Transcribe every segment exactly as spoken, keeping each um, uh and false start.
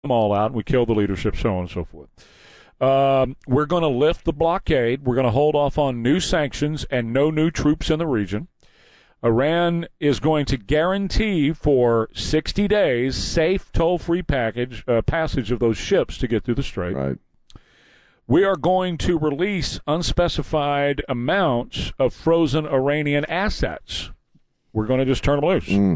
them all out and we kill the leadership, so on and so forth. Um, we're going to lift the blockade. We're going to hold off on new sanctions and no new troops in the region. Iran is going to guarantee for sixty days safe toll-free package uh, passage of those ships to get through the strait. Right. We are going to release unspecified amounts of frozen Iranian assets. We're going to just turn them loose. Mm.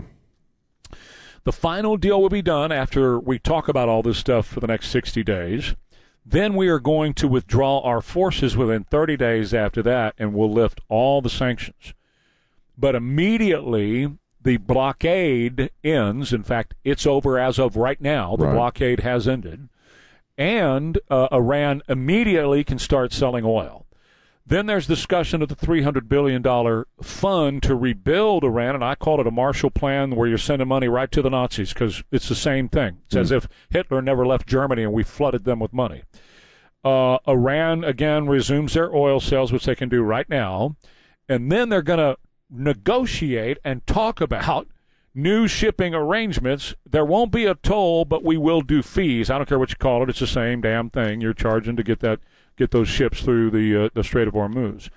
The final deal will be done after we talk about all this stuff for the next sixty days. Then we are going to withdraw our forces within thirty days after that, and we'll lift all the sanctions. But immediately, the blockade ends. In fact, it's over as of right now. The right. blockade has ended. And uh, Iran immediately can start selling oil. Then there's discussion of the three hundred billion dollars fund to rebuild Iran, and I call it a Marshall Plan where you're sending money right to the Nazis because it's the same thing. It's mm. as if Hitler never left Germany and we flooded them with money. Uh, Iran, again, resumes their oil sales, which they can do right now, and then they're going to negotiate and talk about new shipping arrangements. There won't be a toll, but we will do fees. I don't care what you call it. It's the same damn thing. You're charging to get that get those ships through the uh, the Strait of Hormuz.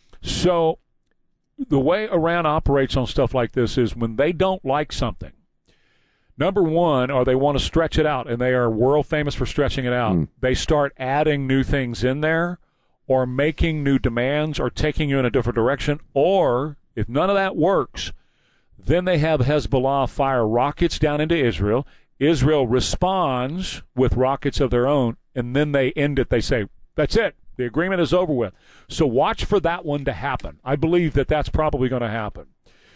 So the way Iran operates on stuff like this is when they don't like something, number one, or they want to stretch it out, and they are world famous for stretching it out, mm. they start adding new things in there or making new demands or taking you in a different direction, or if none of that works, then they have Hezbollah fire rockets down into Israel. Israel responds with rockets of their own, and then they end it. They say, that's it. The agreement is over with. So watch for that one to happen. I believe that that's probably going to happen.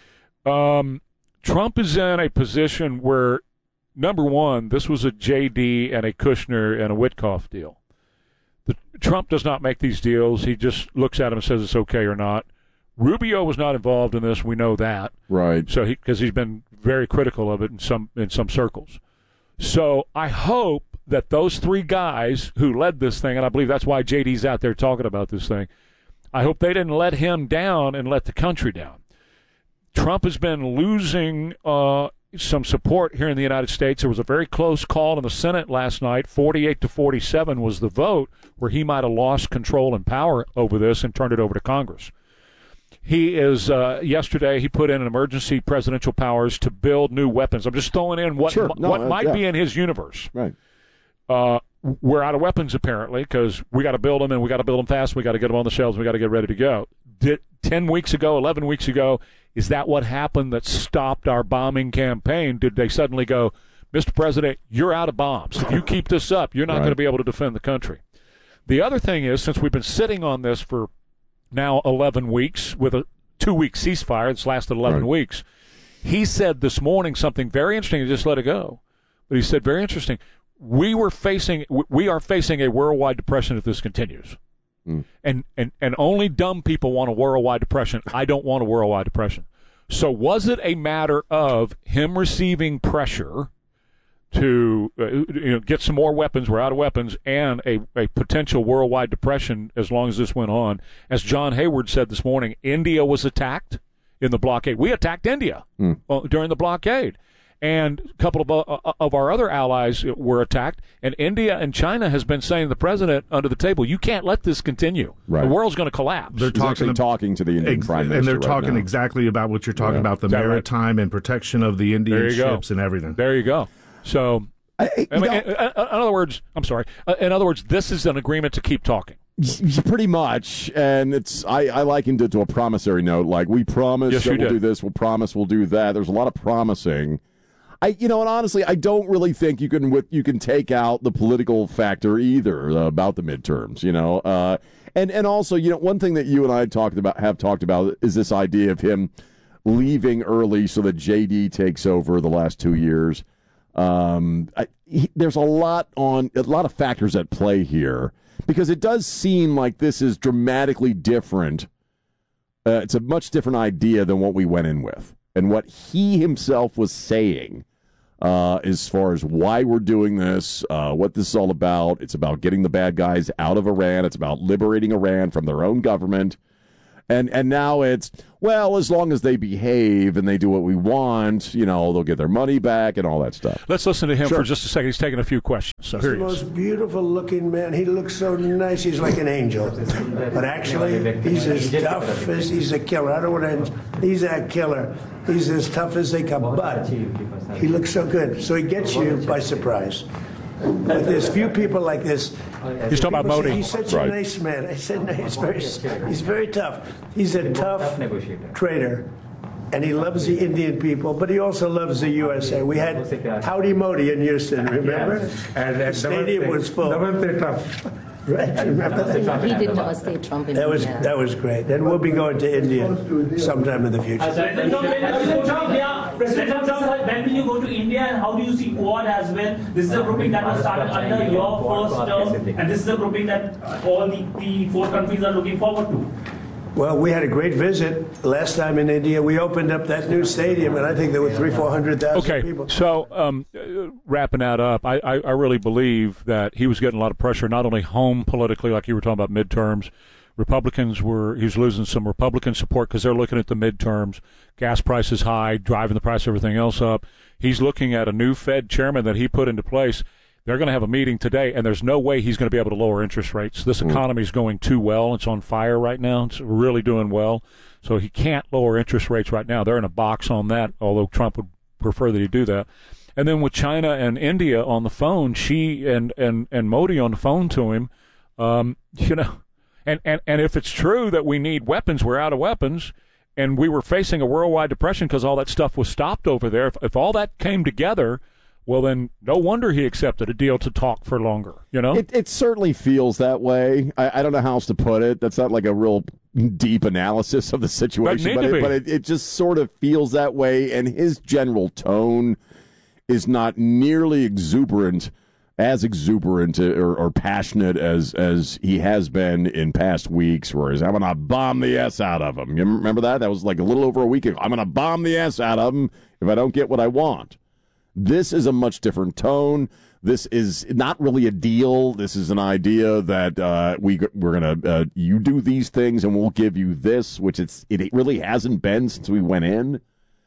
Um, Trump is in a position where, number one, this was a J D and a Kushner and a Witkoff deal. The, Trump does not make these deals. He just looks at them and says it's okay or not. Rubio was not involved in this. We know that, right? So he because he's been very critical of it in some in some circles. So I hope that those three guys who led this thing, and I believe that's why J D's out there talking about this thing, I hope they didn't let him down and let the country down. Trump has been losing uh, some support here in the United States. There was a very close call in the Senate last night. forty-eight to forty-seven was the vote where he might have lost control and power over this and turned it over to Congress. He is, uh, yesterday, he put in emergency presidential powers to build new weapons. I'm just throwing in what, sure. no, what uh, might yeah. be in his universe. Right. Uh, we're out of weapons, apparently, because we got to build them, and we got to build them fast. We got to get them on the shelves. We got to get ready to go. Did, ten weeks ago, eleven weeks ago, is that what happened that stopped our bombing campaign? Did they suddenly go, Mister President, you're out of bombs. If you keep this up, you're not right. going to be able to defend the country. The other thing is, since we've been sitting on this for now eleven weeks with a two-week ceasefire that's lasted eleven right. weeks, he said this morning something very interesting. He just let it go. But he said, very interesting, we were facing, we are facing a worldwide depression if this continues. Mm. And, and, and only dumb people want a worldwide depression. I don't want a worldwide depression. So was it a matter of him receiving pressure to uh, you know, get some more weapons, we're out of weapons, and a, a potential worldwide depression as long as this went on? As John Hayward said this morning, India was attacked in the blockade. We attacked India mm. uh, during the blockade. And a couple of, uh, of our other allies were attacked. And India and China has been saying to the president under the table, you can't let this continue. Right. The world's going to collapse. They're talking, about, talking to the Indian ex- Prime Minister And they're right talking now. exactly about what you're talking yeah. about, the maritime right? and protection of the Indian ships go. and everything. There you go. So, I, I mean, in, in other words, I'm sorry. In other words, this is an agreement to keep talking. Pretty much, and it's I, I likened it to a promissory note. Like, we promise yes, that we'll did. do this, we'll promise we'll do that. There's a lot of promising. I, you know, and honestly, I don't really think you can with you can take out the political factor either uh, about the midterms. You know, uh, and and also, you know, one thing that you and I talked about have talked about is this idea of him leaving early so that J D takes over the last two years. Um, I, he, there's a lot on a lot of factors at play here because it does seem like this is dramatically different. Uh, it's a much different idea than what we went in with and what he himself was saying. Uh, as far as why we're doing this, uh, what this is all about. It's about getting the bad guys out of Iran. It's about liberating Iran from their own government. And and now it's, well, as long as they behave and they do what we want, you know, they'll get their money back and all that stuff. Let's listen to him sure. for just a second. He's taking a few questions. So he's here the he is. most beautiful-looking man. He looks so nice. He's like an angel. But actually, he's as tough as he's a killer. I don't want to. He's a killer. He's as tough as they come. But he looks so good. So he gets you by surprise. But there's few people like this. He's talking about Modi. Say, he's such right. a nice man. I said, no, he's very, he's very tough. He's a tough trader. And he loves the Indian people, but he also loves the U S A. We had Howdy Modi in Houston, remember? And the stadium was full. Right, remember that? He did Namaste Trump in That was India. that was great. And we'll be going to India sometime in the future. President Trump, President Trump, yeah. President Trump, when will you go to India and how do you see Quad as well? This is a grouping that was started under your first term, and this is a grouping that all the, the four countries are looking forward to. Well, we had a great visit last time in India. We opened up that new stadium, and I think there were three, four hundred thousand okay, people. so um, wrapping that up, I, I, I really believe that he was getting a lot of pressure, not only home politically, like you were talking about midterms. Republicans were, he was losing some Republican support because they're looking at the midterms. Gas prices high, driving the price of everything else up. He's looking at a new Fed chairman that he put into place. They're going to have a meeting today, and there's no way he's going to be able to lower interest rates. This economy is going too well. It's on fire right now. It's really doing well. So he can't lower interest rates right now. They're in a box on that, although Trump would prefer that he do that. And then with China and India on the phone, Xi and, and, and Modi on the phone to him, um, you know, and, and, and if it's true that we need weapons, we're out of weapons, and we were facing a worldwide depression because all that stuff was stopped over there. If, if all that came together, well, then no wonder he accepted a deal to talk for longer, you know? It, it certainly feels that way. I, I don't know how else to put it. That's not like a real deep analysis of the situation, but, it, but it, it just sort of feels that way, and his general tone is not nearly exuberant, as exuberant or, or passionate as, as he has been in past weeks, where he's, I'm going to bomb the S out of him. You remember that? That was like a little over a week ago. I'm going to bomb the S out of him if I don't get what I want. This is a much different tone. This is not really a deal. This is an idea that uh, we we're gonna uh, you do these things and we'll give you this, which it's it really hasn't been since we went in.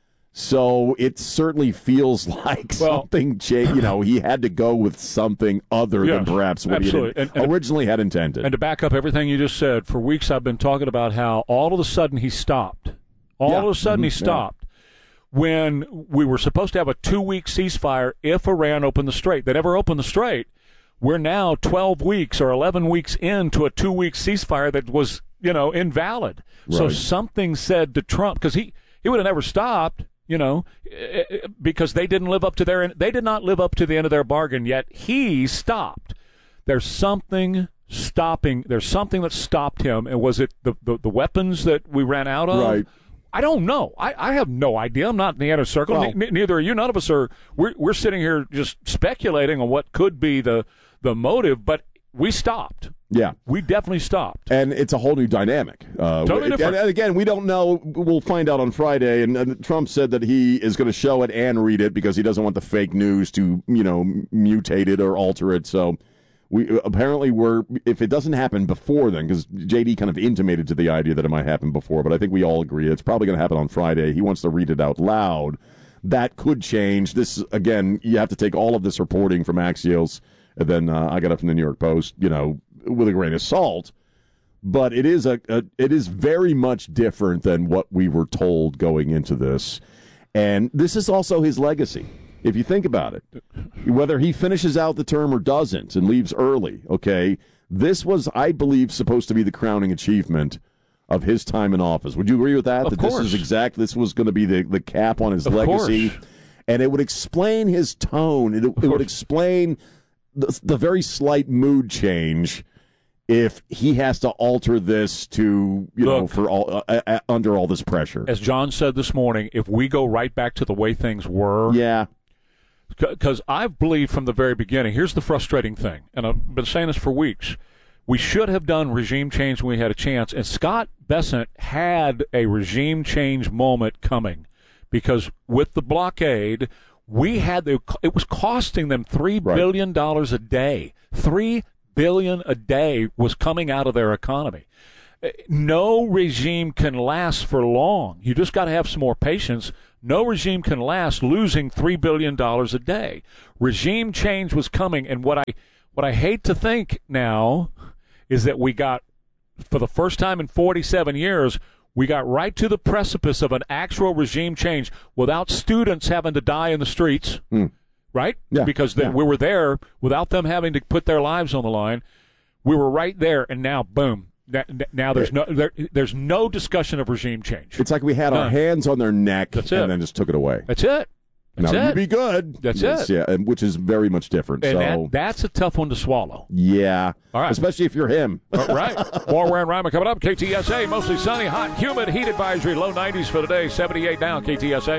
So it certainly feels like well, something changed. You know, he had to go with something other yeah, than perhaps what absolutely. he had and, and originally had intended. And to back up everything you just said, for weeks I've been talking about how all of a sudden he stopped. All yeah. of a sudden mm-hmm. he stopped. Yeah. When we were supposed to have a two-week ceasefire if Iran opened the Strait. They never opened the Strait. We're now twelve weeks or eleven weeks into a two-week ceasefire that was, you know, invalid. Right. So something said to Trump, because he, he would have never stopped, you know, because they didn't live up to their, they did not live up to the end of their bargain, yet he stopped. There's something stopping, there's something that stopped him, and was it the, the, the weapons that we ran out of? Right. I don't know. I, I have no idea. I'm not in the inner circle. Well, N- neither are you. None of us are. We're we're sitting here just speculating on what could be the the motive. But we stopped. Yeah, we definitely stopped. And it's a whole new dynamic. Uh, totally different. And again, we don't know. We'll find out on Friday. And, and Trump said that he is going to show it and read it because he doesn't want the fake news to, you know, mutate it or alter it. So. We apparently were, if it doesn't happen before then, because J D kind of intimated to the idea that it might happen before, but I think we all agree it's probably going to happen on Friday. He wants to read it out loud. That could change. This, again, you have to take all of this reporting from Axios, and then uh, I got up from the New York Post, you know, with a grain of salt. But it is a, a it is very much different than what we were told going into this. And this is also his legacy. If you think about it, whether he finishes out the term or doesn't and leaves early, okay, this was, I believe, supposed to be the crowning achievement of his time in office. Would you agree with that? Of that course. This is exact. This was going to be the, the cap on his of legacy. Course. And it would explain his tone. It, it would explain the, the very slight mood change if he has to alter this to, you Look, know, for all uh, uh, under all this pressure. As John said this morning, if we go right back to the way things were. Yeah. Because I've believed from the very beginning, here's the frustrating thing, and I've been saying this for weeks, we should have done regime change when we had a chance, and Scott Bessent had a regime change moment coming, because with the blockade, we had the, it was costing them three billion dollars a day. three billion dollars a day was coming out of their economy. no regime can last for long. You just got to have some more patience. No regime can last losing three billion dollars a day. Regime change was coming, and what I what I hate to think now is that we got, for the first time in forty-seven years, we got right to the precipice of an actual regime change without students having to die in the streets, mm. right? Yeah. Because they, yeah. we were there without them having to put their lives on the line. We were right there, and now, boom. Now there's no there, there's no discussion of regime change. It's like we had our hands on their neck That's and it. then just took it away. That's it. That's now it. you be good. That's yes, it. Yeah, and which is very much different. And so that, that's a tough one to swallow. Yeah. All right. Especially if you're him. uh, right. More and Rhymer coming up. K T S A, mostly sunny, hot, humid, heat advisory, low nineties for today, seventy-eight now, K T S A.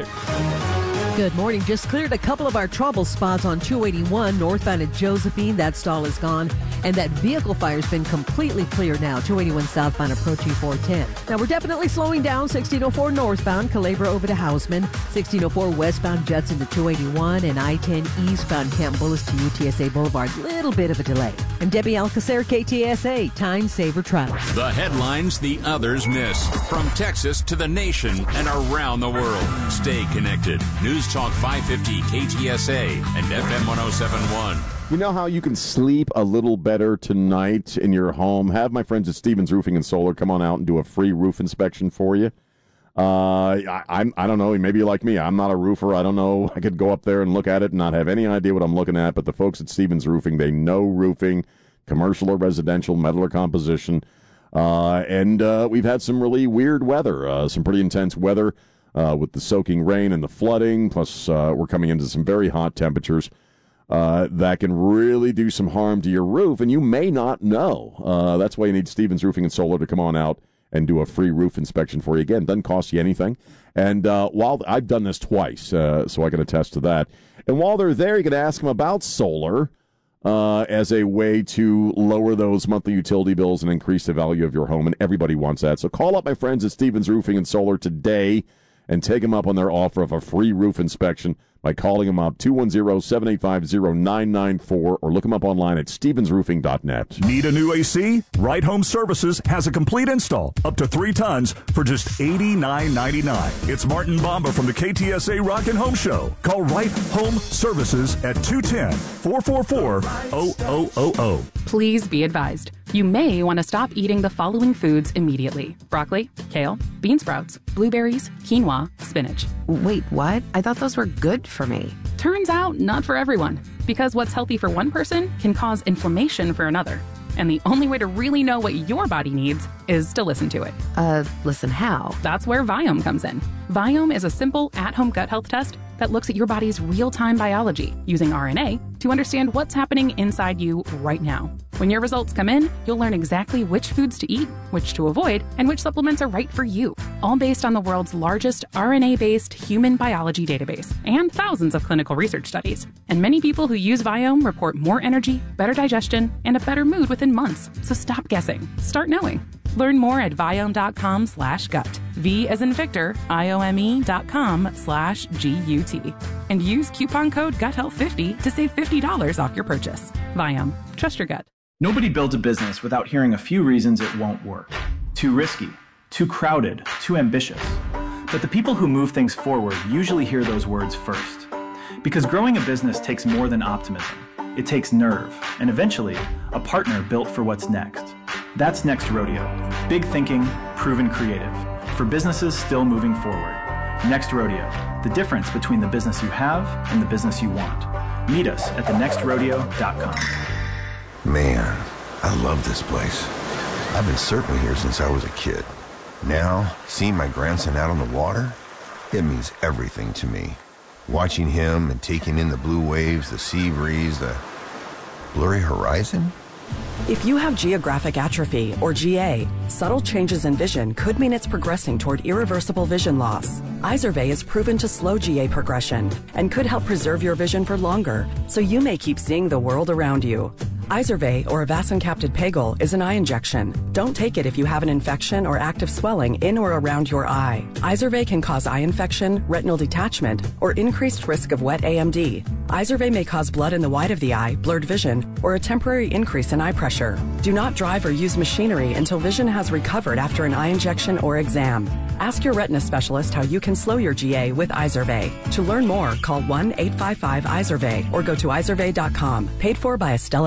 Good morning. Just cleared a couple of our trouble spots on two eighty-one northbound at Josephine. That stall is gone. And that vehicle fire's been completely cleared now. two eighty-one southbound approaching four ten. Now we're definitely slowing down. sixteen oh four northbound, Calabria over to Houseman. sixteen oh four westbound Judson to two eighty-one. And I ten eastbound Camp Bullis to U T S A Boulevard. Little bit of a delay. I'm Debbie Alcacer, K T S A. Time Saver Travel. The headlines the others miss. From Texas to the nation and around the world. Stay connected. News Talk five fifty K T S A and F M one oh seven point one. You know how you can sleep a little better tonight in your home? Have my friends at Stevens Roofing and Solar come on out and do a free roof inspection for you. Uh, I, I'm, I don't know. Maybe you're like me. I'm not a roofer. I don't know. I could go up there and look at it and not have any idea what I'm looking at. But the folks at Stevens Roofing, they know roofing, commercial or residential, metal or composition. Uh, and uh, we've had some really weird weather, uh, some pretty intense weather uh, with the soaking rain and the flooding. Plus, uh, we're coming into some very hot temperatures. Uh, that can really do some harm to your roof, and you may not know. Uh, that's why you need Stevens Roofing and Solar to come on out and do a free roof inspection for you. Again, it doesn't cost you anything. And uh, while I've done this twice, uh, so I can attest to that. And while they're there, you can ask them about solar uh, as a way to lower those monthly utility bills and increase the value of your home, and everybody wants that. So call up my friends at Stevens Roofing and Solar today and take them up on their offer of a free roof inspection by calling them up, two one zero, seven eight five, zero nine nine four, or look them up online at stevens roofing dot net. Need a new A C? Right Home Services has a complete install, up to three tons, for just eighty-nine ninety-nine. It's Martin Bomba from the K T S A Rockin' Home Show. Call Right Home Services at two one zero, four four four, zero zero zero zero. Please be advised. You may want to stop eating the following foods immediately. Broccoli, kale, bean sprouts, blueberries, quinoa, spinach. Wait, what? I thought those were good for me. Turns out, not for everyone. Because what's healthy for one person can cause inflammation for another. And the only way to really know what your body needs is to listen to it. Uh, listen how? That's where Viome comes in. Viome is a simple at-home gut health test that looks at your body's real-time biology using R N A to understand what's happening inside you right now. When your results come in, you'll learn exactly which foods to eat, which to avoid, and which supplements are right for you, all based on the world's largest R N A-based human biology database and thousands of clinical research studies. And many people who use Viome report more energy, better digestion, and a better mood within months. So stop guessing. Start knowing. Learn more at Viome.com slash gut. V as in Victor, I-O-M-E dot com slash G-U-T. And use coupon code gut health fifty to save fifty dollars off your purchase. Viome. Trust your gut. Nobody builds a business without hearing a few reasons it won't work. Too risky, too crowded, too ambitious. But the people who move things forward usually hear those words first. Because growing a business takes more than optimism. It takes nerve, and eventually, a partner built for what's next. That's Next Rodeo. Big thinking, proven creative. For businesses still moving forward. Next Rodeo. The difference between the business you have and the business you want. Meet us at the next rodeo dot com. Man, I love this place. I've been surfing here since I was a kid. Now, seeing my grandson out on the water, it means everything to me. Watching him and taking in the blue waves, the sea breeze, the blurry horizon. If you have geographic atrophy, or G A, subtle changes in vision could mean it's progressing toward irreversible vision loss. Izervay is proven to slow G A progression and could help preserve your vision for longer, so you may keep seeing the world around you. Izervay, or avacincaptad pegol, is an eye injection. Don't take it if you have an infection or active swelling in or around your eye. Izervay can cause eye infection, retinal detachment, or increased risk of wet A M D. Izervay may cause blood in the white of the eye, blurred vision, or a temporary increase in eye pressure. Do not drive or use machinery until vision has recovered after an eye injection or exam. Ask your retina specialist how you can slow your G A with Izervay. To learn more, call one eight five five Izervay or go to izervay dot com. Paid for by Estella